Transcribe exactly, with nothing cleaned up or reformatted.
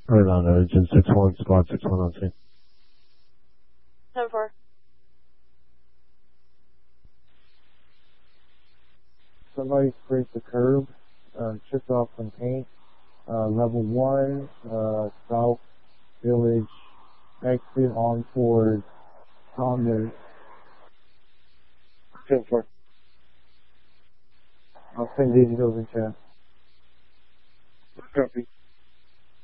Right on, Agent six one, squad six one on scene. ten four. Somebody scraped the curb, uh, chipped off some paint, uh, level one, uh, South Village, exit on towards Congress. ten four. I'll send these bills in chat. Copy.